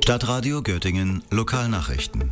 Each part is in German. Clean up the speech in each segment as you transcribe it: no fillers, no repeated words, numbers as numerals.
Stadtradio Göttingen Lokalnachrichten.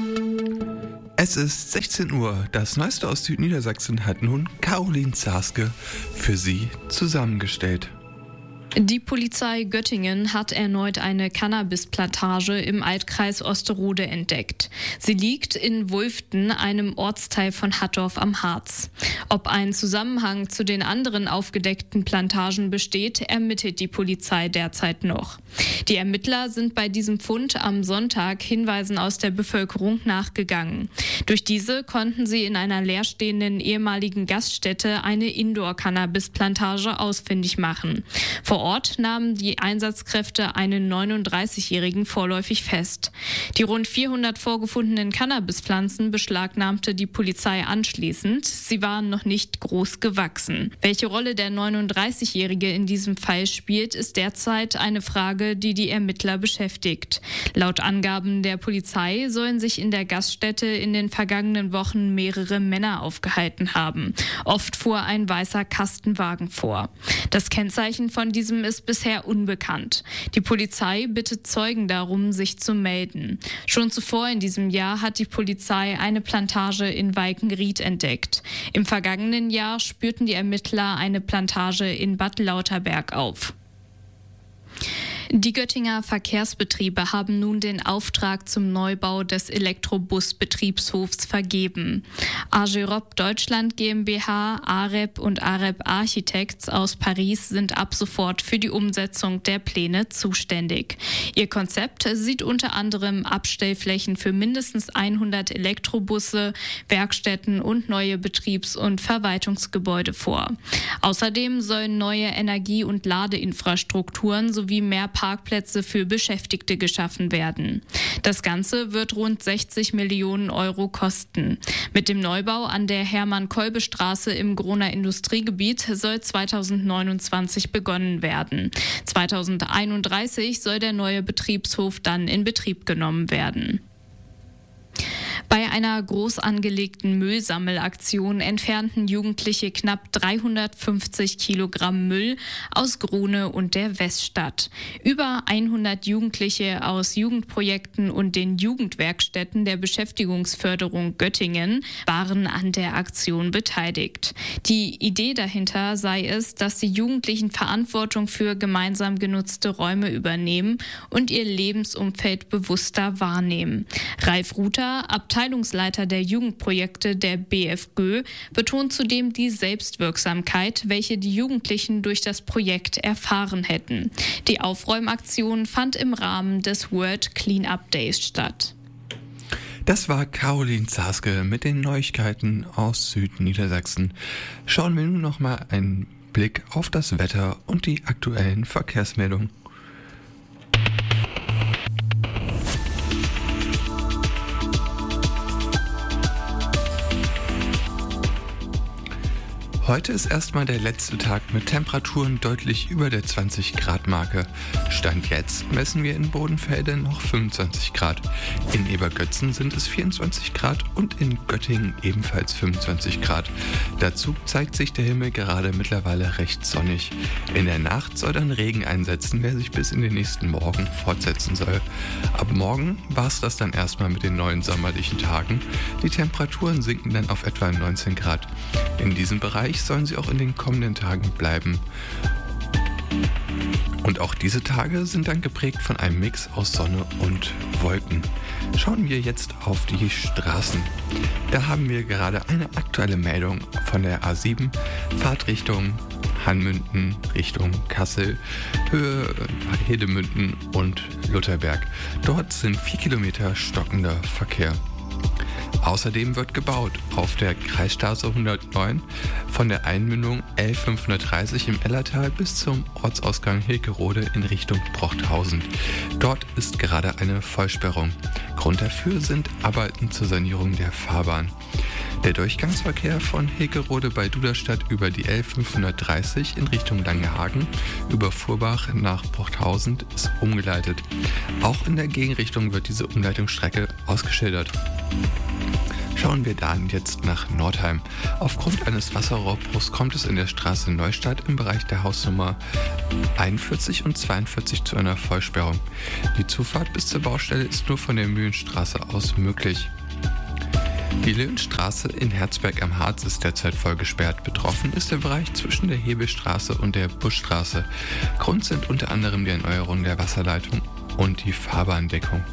Es ist 16 Uhr. Das Neueste aus Südniedersachsen hat nun Caroline Zaske für Sie zusammengestellt. Die Polizei Göttingen hat erneut eine Cannabisplantage im Altkreis Osterode entdeckt. Sie liegt in Wulften, einem Ortsteil von Hattorf am Harz. Ob ein Zusammenhang zu den anderen aufgedeckten Plantagen besteht, ermittelt die Polizei derzeit noch. Die Ermittler sind bei diesem Fund am Sonntag Hinweisen aus der Bevölkerung nachgegangen. Durch diese konnten sie in einer leerstehenden ehemaligen Gaststätte eine Indoor-Cannabis-Plantage ausfindig machen. Vor Ort nahmen die Einsatzkräfte einen 39-Jährigen vorläufig fest. Die rund 400 vorgefundenen Cannabispflanzen beschlagnahmte die Polizei anschließend. Sie waren noch nicht groß gewachsen. Welche Rolle der 39-Jährige in diesem Fall spielt, ist derzeit eine Frage, die die Ermittler beschäftigt. Laut Angaben der Polizei sollen sich in der Gaststätte in den vergangenen Wochen mehrere Männer aufgehalten haben. Oft fuhr ein weißer Kastenwagen vor. Das Kennzeichen von diesem ist bisher unbekannt. Die Polizei bittet Zeugen darum, sich zu melden. Schon zuvor in diesem Jahr hat die Polizei eine Plantage in Walkenried entdeckt. Im vergangenen Jahr spürten die Ermittler eine Plantage in Bad Lauterberg auf. Die Göttinger Verkehrsbetriebe haben nun den Auftrag zum Neubau des Elektrobus-Betriebshofs vergeben. Agerob Deutschland GmbH, AREP und AREP Architects aus Paris sind ab sofort für die Umsetzung der Pläne zuständig. Ihr Konzept sieht unter anderem Abstellflächen für mindestens 100 Elektrobusse, Werkstätten und neue Betriebs- und Verwaltungsgebäude vor. Außerdem sollen neue Energie- und Ladeinfrastrukturen sowie mehr Parkplätze für Beschäftigte geschaffen werden. Das Ganze wird rund 60 Millionen Euro kosten. Mit dem Neubau an der Hermann-Kolbe-Straße im Groner Industriegebiet soll 2029 begonnen werden. 2031 soll der neue Betriebshof dann in Betrieb genommen werden. Bei einer groß angelegten Müllsammelaktion entfernten Jugendliche knapp 350 Kilogramm Müll aus Grune und der Weststadt. Über 100 Jugendliche aus Jugendprojekten und den Jugendwerkstätten der Beschäftigungsförderung Göttingen waren an der Aktion beteiligt. Die Idee dahinter sei es, dass die Jugendlichen Verantwortung für gemeinsam genutzte Räume übernehmen und ihr Lebensumfeld bewusster wahrnehmen. Ralf Ruther, Abteilungsleiter der Jugendprojekte der BFGÖ, betont zudem die Selbstwirksamkeit, welche die Jugendlichen durch das Projekt erfahren hätten. Die Aufräumaktion fand im Rahmen des World Cleanup Days statt. Das war Caroline Zaske mit den Neuigkeiten aus Südniedersachsen. Schauen wir nun nochmal einen Blick auf das Wetter und die aktuellen Verkehrsmeldungen. Heute ist erstmal der letzte Tag mit Temperaturen deutlich über der 20-Grad-Marke. Stand jetzt messen wir in Bodenfelde noch 25 Grad. In Ebergötzen sind es 24 Grad und in Göttingen ebenfalls 25 Grad. Dazu zeigt sich der Himmel gerade mittlerweile recht sonnig. In der Nacht soll dann Regen einsetzen, der sich bis in den nächsten Morgen fortsetzen soll. Ab morgen war es das dann erstmal mit den neuen sommerlichen Tagen. Die Temperaturen sinken dann auf etwa 19 Grad. In diesem Bereich sollen sie auch in den kommenden Tagen bleiben. Und auch diese Tage sind dann geprägt von einem Mix aus Sonne und Wolken. Schauen wir jetzt auf die Straßen. Da haben wir gerade eine aktuelle Meldung von der A7, Fahrtrichtung Hanmünden Richtung Kassel, Höhe Hedemünden und Lutherberg. Dort sind 4 Kilometer stockender Verkehr. Außerdem wird gebaut auf der Kreisstraße 109 von der Einmündung L530 im Ellertal bis zum Ortsausgang Hilkerode in Richtung Brochthausen. Dort ist gerade eine Vollsperrung. Grund dafür sind Arbeiten zur Sanierung der Fahrbahn. Der Durchgangsverkehr von Hilkerode bei Duderstadt über die L530 in Richtung Langehagen über Furbach nach Brochthausen ist umgeleitet. Auch in der Gegenrichtung wird diese Umleitungsstrecke ausgeschildert. Schauen wir dann jetzt nach Nordheim. Aufgrund eines Wasserrohrbruchs kommt es in der Straße Neustadt im Bereich der Hausnummer 41 und 42 zu einer Vollsperrung. Die Zufahrt bis zur Baustelle ist nur von der Mühlenstraße aus möglich. Die Löwenstraße in Herzberg am Harz ist derzeit voll gesperrt. Betroffen ist der Bereich zwischen der Hebelstraße und der Buschstraße. Grund sind unter anderem die Erneuerung der Wasserleitung und die Fahrbahndeckung.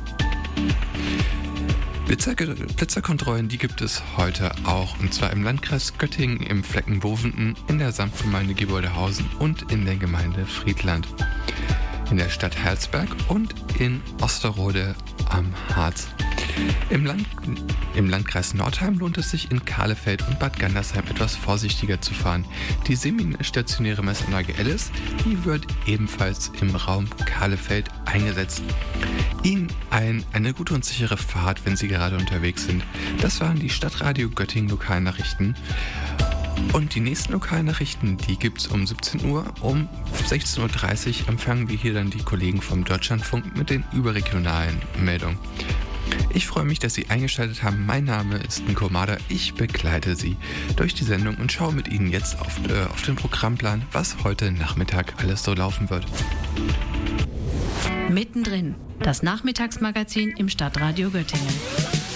Blitzerkontrollen, die gibt es heute auch, und zwar im Landkreis Göttingen, im Flecken Bovenden, in der Samtgemeinde Gebäudehausen und in der Gemeinde Friedland, in der Stadt Herzberg und in Osterode am Harz. Im Landkreis Nordheim lohnt es sich, in Kahlefeld und Bad Gandersheim etwas vorsichtiger zu fahren. Die semi-stationäre Messanlage Alice, die wird ebenfalls im Raum Kahlefeld eingesetzt. Ihnen eine gute und sichere Fahrt, wenn Sie gerade unterwegs sind. Das waren die Stadtradio Göttingen Lokalnachrichten. Und die nächsten Lokalnachrichten, die gibt es um 17 Uhr. Um 16.30 Uhr empfangen wir hier dann die Kollegen vom Deutschlandfunk mit den überregionalen Meldungen. Ich freue mich, dass Sie eingeschaltet haben. Mein Name ist Nico Mader. Ich begleite Sie durch die Sendung und schaue mit Ihnen jetzt auf den Programmplan, was heute Nachmittag alles so laufen wird. Mittendrin, das Nachmittagsmagazin im Stadtradio Göttingen.